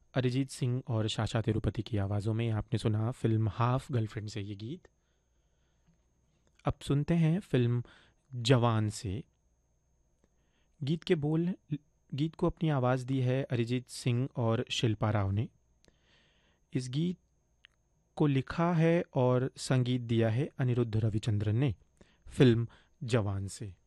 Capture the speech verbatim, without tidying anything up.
अरिजीत सिंह और साशा तिरुपति की आवाज़ों में आपने सुना फिल्म हाफ गर्लफ्रेंड से ये गीत। अब सुनते हैं फिल्म जवान से। गीत के बोल गीत को अपनी आवाज़ दी है अरिजीत सिंह और शिल्पा राव ने। इस गीत को लिखा है और संगीत दिया है अनिरुद्ध रविचंद्रन ने। फिल्म जवान से।